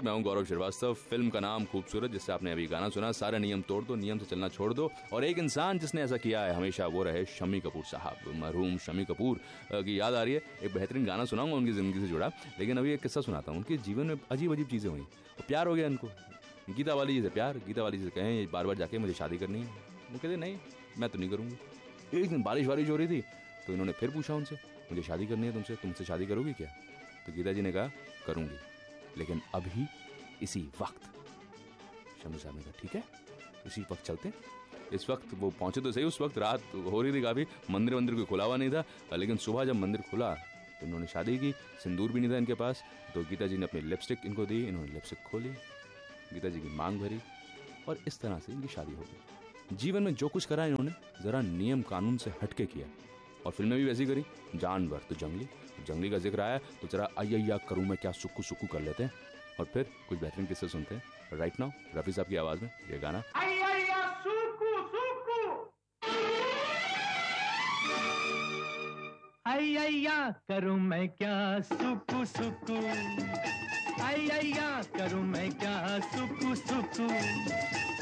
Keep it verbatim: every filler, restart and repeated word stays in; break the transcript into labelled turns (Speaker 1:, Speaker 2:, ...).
Speaker 1: मैं हूं गौरव श्रीवास्तव। फिल्म का नाम खूबसूरत, जिससे आपने अभी गाना सुना। सारे नियम तोड़ दो, नियम से चलना छोड़ दो। और एक इंसान जिसने ऐसा किया है हमेशा, वो रहे शम्मी कपूर साहब। मरहूम शम्मी कपूर की याद आ रही है। एक बेहतरीन गाना सुनाऊंगा उनकी जिंदगी से जुड़ा, लेकिन अभी एक किस्सा सुनाता हूँ। उनके जीवन में अजीब अजीब चीजें हुई। प्यार हो गया इनको गीता वाली जी से। प्यार गीता वाली जी से कहें बार बार जाके मुझे शादी करनी है। वो कहते नहीं, मैं तो नहीं करूंगी। एक दिन बारिश वारिश हो रही थी, तो इन्होंने फिर पूछा उनसे, मुझे शादी करनी है तुमसे, तुमसे शादी करोगी क्या? तो गीता जी ने कहा करूंगी, लेकिन अभी इसी वक्त। शम्मी साहब ने कहा ठीक है, इसी वक्त चलते। इस वक्त वो पहुंचे तो सही। उस वक्त रात हो रही थी काफी, मंदिर मंदिर कोई खुला हुआ नहीं था, लेकिन सुबह जब मंदिर खुला तो इन्होंने शादी की। सिंदूर भी नहीं था इनके पास, तो गीता जी ने अपनी लिपस्टिक इनको दी। इन्होंने लिपस्टिक खोली, गीता जी की मांग भरी, और इस तरह से इनकी शादी हो गई। जीवन में जो कुछ करा इन्होंने जरा नियम कानून से हटके किया, और फिल्में भी वैसी करी। जानवर तो जंगली, जंगली का जिक्र आया तो जरा अय्या करूं मैं क्या सुक्कू सुक्कू कर लेते हैं, और फिर कुछ बेहतरीन किस्से सुनते हैं। राइट नाउ रफी साहब की आवाज में ये गाना।
Speaker 2: अय्या सुक्कू सुक्कू, अय्या करूं मैं क्या सुक्कू सुक्कू, अय्या करूं मैं क्या सुक्कू सुक्कू।